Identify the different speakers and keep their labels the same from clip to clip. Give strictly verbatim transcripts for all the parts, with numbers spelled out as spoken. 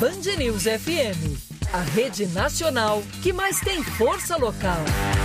Speaker 1: Band News F M, a rede nacional que mais tem força local.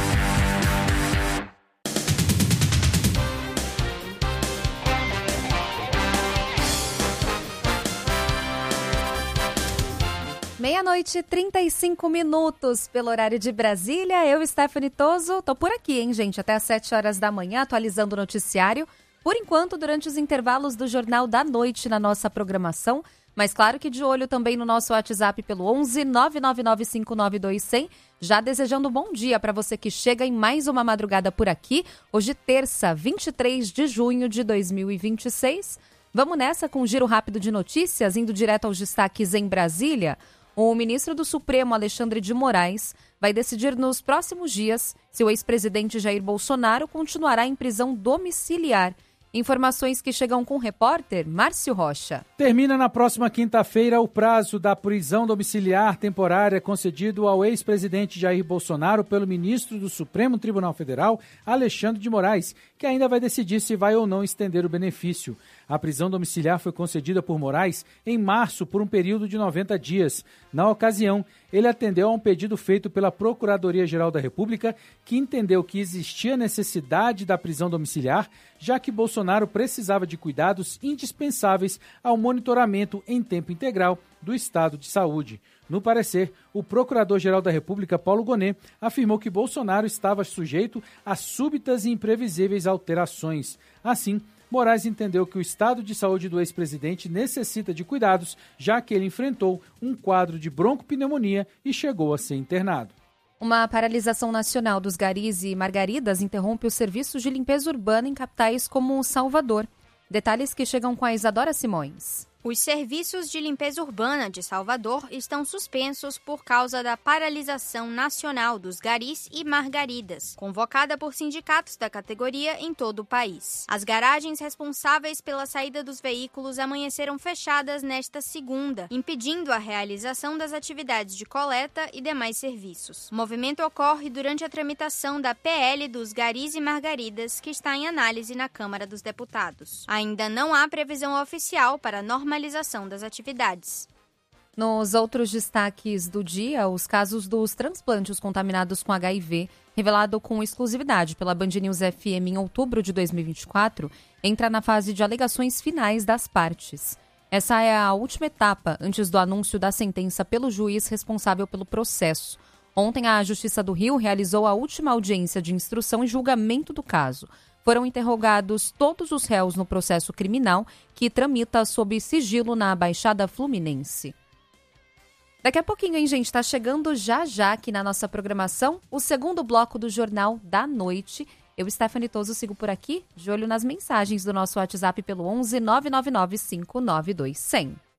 Speaker 2: Meia-noite, trinta e cinco minutos pelo horário de Brasília. Eu, Stephanie Toso, tô por aqui, hein, gente? Até às sete horas da manhã, atualizando o noticiário. Por enquanto, durante os intervalos do Jornal da Noite na nossa programação. Mas claro que de olho também no nosso WhatsApp pelo onze nove nove nove cinco nove dois zero zero. Já desejando um bom dia para você que chega em mais uma madrugada por aqui. Hoje, terça, vinte e três de junho de dois mil e vinte e seis. Vamos nessa com um giro rápido de notícias, indo direto aos destaques em Brasília. O ministro do Supremo, Alexandre de Moraes, vai decidir nos próximos dias se o ex-presidente Jair Bolsonaro continuará em prisão domiciliar. Informações que chegam com o repórter Márcio Rocha.
Speaker 3: Termina na próxima quinta-feira o prazo da prisão domiciliar temporária concedido ao ex-presidente Jair Bolsonaro pelo ministro do Supremo Tribunal Federal, Alexandre de Moraes, que ainda vai decidir se vai ou não estender o benefício. A prisão domiciliar foi concedida por Moraes em março por um período de noventa dias. Na ocasião, ele atendeu a um pedido feito pela Procuradoria-Geral da República, que entendeu que existia necessidade da prisão domiciliar, já que Bolsonaro precisava de cuidados indispensáveis ao monitoramento em tempo integral do estado de saúde. No parecer, o Procurador-Geral da República, Paulo Gonet, afirmou que Bolsonaro estava sujeito a súbitas e imprevisíveis alterações. Assim, Moraes entendeu que o estado de saúde do ex-presidente necessita de cuidados, já que ele enfrentou um quadro de broncopneumonia e chegou a ser internado.
Speaker 2: Uma paralisação nacional dos garis e margaridas interrompe os serviços de limpeza urbana em capitais como Salvador. Detalhes que chegam com a Isadora Simões.
Speaker 4: Os serviços de limpeza urbana de Salvador estão suspensos por causa da paralisação nacional dos garis e margaridas, convocada por sindicatos da categoria em todo o país. As garagens responsáveis pela saída dos veículos amanheceram fechadas nesta segunda, impedindo a realização das atividades de coleta e demais serviços. O movimento ocorre durante a tramitação da P L dos garis e margaridas, que está em análise na Câmara dos Deputados. Ainda não há previsão oficial para a normalização das atividades.
Speaker 2: Nos outros destaques do dia, os casos dos transplantes contaminados com H I V, revelado com exclusividade pela Band News F M em outubro de dois mil e vinte e quatro, entra na fase de alegações finais das partes. Essa é a última etapa antes do anúncio da sentença pelo juiz responsável pelo processo. Ontem, a Justiça do Rio realizou a última audiência de instrução e julgamento do caso. Foram interrogados todos os réus no processo criminal, que tramita sob sigilo na Baixada Fluminense. Daqui a pouquinho, hein, gente? Está chegando já já aqui na nossa programação o segundo bloco do Jornal da Noite. Eu, Stephanie Toso, sigo por aqui, de olho nas mensagens do nosso WhatsApp pelo onze nove nove nove cinco nove dois zero zero.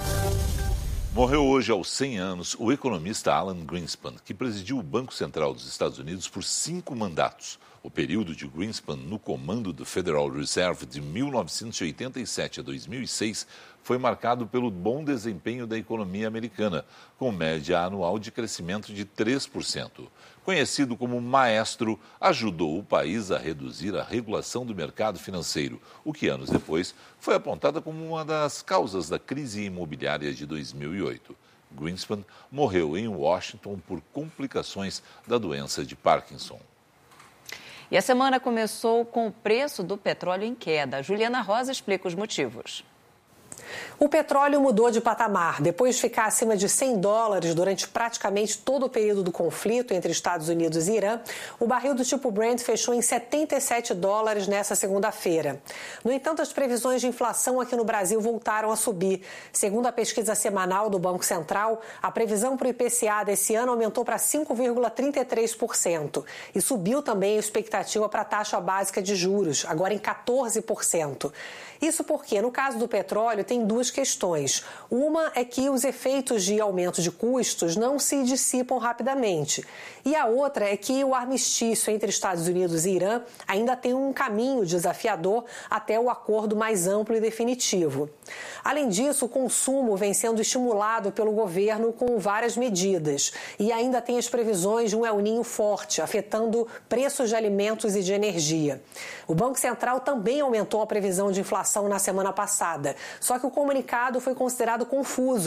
Speaker 5: Morreu hoje aos cem anos o economista Alan Greenspan, que presidiu o Banco Central dos Estados Unidos por cinco mandatos. O período de Greenspan no comando do Federal Reserve de mil novecentos e oitenta e sete a dois mil e seis foi marcado pelo bom desempenho da economia americana, com média anual de crescimento de três por cento. Conhecido como maestro, ajudou o país a reduzir a regulação do mercado financeiro, o que anos depois foi apontada como uma das causas da crise imobiliária de dois mil e oito. Greenspan morreu em Washington por complicações da doença de Parkinson.
Speaker 6: E a semana começou com o preço do petróleo em queda. Juliana Rosa explica os motivos.
Speaker 7: O petróleo mudou de patamar. Depois de ficar acima de cem dólares durante praticamente todo o período do conflito entre Estados Unidos e Irã, o barril do tipo Brent fechou em setenta e sete dólares nesta segunda-feira. No entanto, as previsões de inflação aqui no Brasil voltaram a subir. Segundo a pesquisa semanal do Banco Central, a previsão para o I P C A desse ano aumentou para cinco vírgula trinta e três por cento e subiu também a expectativa para a taxa básica de juros, agora em quatorze por cento. Isso porque, no caso do petróleo, tem duas questões. Uma é que os efeitos de aumento de custos não se dissipam rapidamente. E a outra é que o armistício entre Estados Unidos e Irã ainda tem um caminho desafiador até o acordo mais amplo e definitivo. Além disso, o consumo vem sendo estimulado pelo governo com várias medidas. E ainda tem as previsões de um El Niño forte, afetando preços de alimentos e de energia. O Banco Central também aumentou a previsão de inflação na semana passada, só que o comunicado foi considerado confuso